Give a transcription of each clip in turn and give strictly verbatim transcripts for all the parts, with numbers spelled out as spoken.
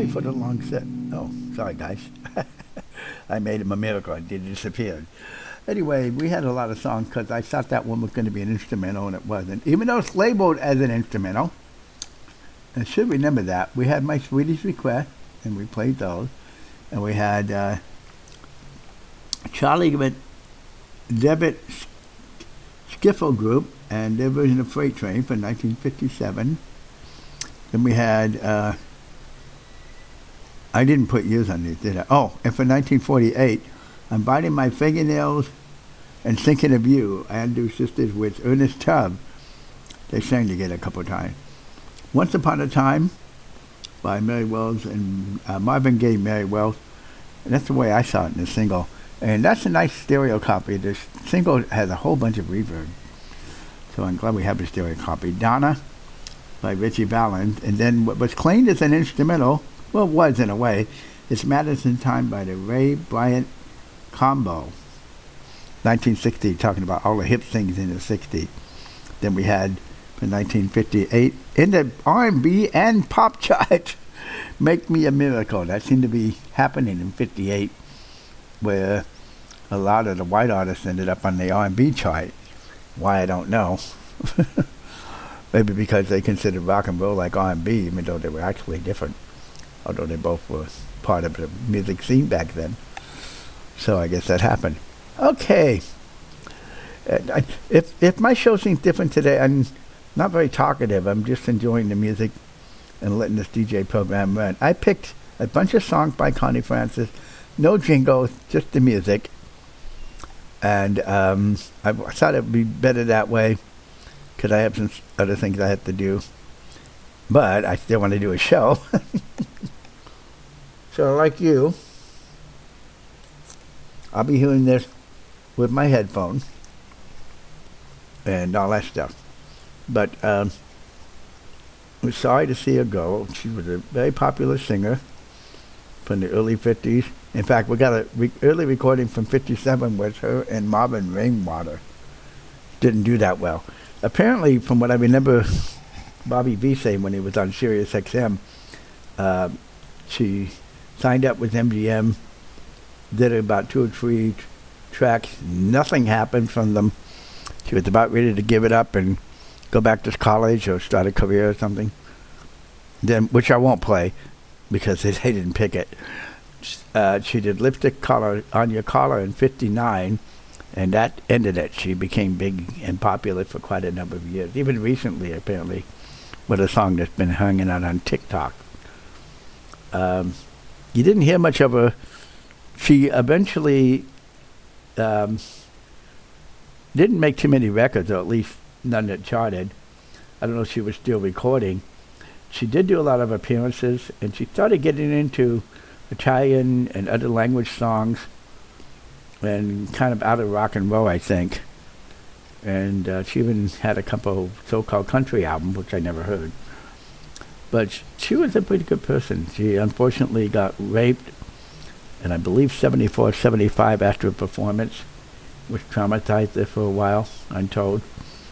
sorry for the long set. Oh, sorry, guys. I made him a miracle. It disappeared. Anyway, we had a lot of songs because I thought that one was going to be an instrumental, and it wasn't. Even though it's labeled as an instrumental, I should remember that. We had My Sweetie's Request, and we played those. And we had uh, Charlie with Devitt Skiffle Group and their version of Freight Train for nineteen fifty-seven. Then we had, uh, I didn't put years on these, did I? Oh, and for nineteen forty-eight, I'm Biting My Fingernails and Thinking of You, Andrew Sisters with Ernest Tubb. They sang together a couple of times. Once Upon a Time by Mary Wells and uh, Marvin Gaye, Mary Wells. And that's the way I saw it in the single. And that's a nice stereo copy. This single has a whole bunch of reverb. So I'm glad we have a stereo copy. Donna by Richie Valens. And then what was claimed as an instrumental, well, it was in a way, it's Madison Time by the Ray Bryant Combo. nineteen sixty, talking about all the hip things in the sixties. Then we had, for nineteen fifty-eight, in the R and B and pop chart, Make Me a Miracle. That seemed to be happening in fifty-eight, where a lot of the white artists ended up on the R and B chart. Why, I don't know. Maybe because they considered rock and roll like R and B, even though they were actually different. Although they both were part of the music scene back then. So I guess that happened. Okay. Uh, I, if if my show seems different today, I'm not very talkative. I'm just enjoying the music and letting this D J program run. I picked a bunch of songs by Connie Francis. No jingles, just the music. And um, I thought it would be better that way because I have some other things I have to do. But I still want to do a show. So like you, I'll be hearing this with my headphones and all that stuff. But um, I was sorry to see her go. She was a very popular singer from the early fifties. In fact, we got a re- early recording from fifty-seven with her and Marvin Rainwater. Didn't do that well. Apparently, from what I remember Bobby V saying when he was on Sirius X M, uh, she signed up with M G M, did about two or three t- tracks. Nothing happened from them. She was about ready to give it up and go back to college or start a career or something. Then, which I won't play because they, they didn't pick it. Uh, she did Lipstick Collar on Your Collar in fifty-nine, and that ended it. She became big and popular for quite a number of years, even recently, apparently, with a song that's been hanging out on TikTok. Um, you didn't hear much of her. She eventually um, didn't make too many records, or at least none that charted. I don't know if she was still recording. She did do a lot of appearances, and she started getting into Italian and other language songs and kind of out of rock and roll, I think. And uh, she even had a couple of so-called country albums, which I never heard. But sh- she was a pretty good person. She unfortunately got raped, and I believe seventy-four, seventy-five after a performance, which traumatized her for a while, I'm told.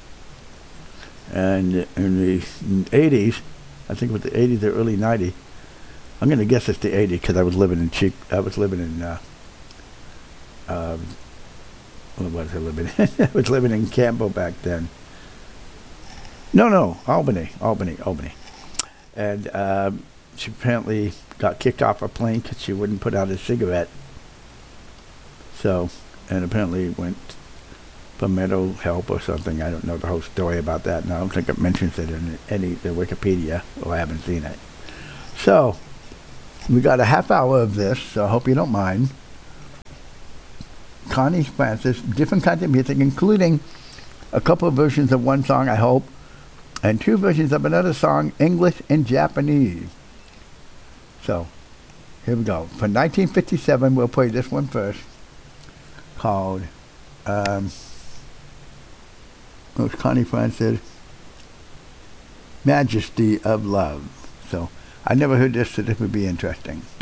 And in the eighties, I think it was the eighties or early nineties, I'm going to guess it's the eighties because I was living in cheap. I was living in. Uh, um, what was I living in? I was living in Campbell back then. No, no, Albany, Albany, Albany, and um, she apparently got kicked off a plane because she wouldn't put out a cigarette. So, and apparently went for mental help or something. I don't know the whole story about that, and I don't think it mentions it in any the Wikipedia, or I haven't seen it. So. We got a half hour of this, so I hope you don't mind. Connie Francis, different kinds of music, including a couple of versions of one song, I hope, and two versions of another song, English and Japanese. So, here we go. For nineteen fifty-seven, we'll play this one first, called, um, it was Connie Francis, Majesty of Love. So, I never heard this, so this would be interesting.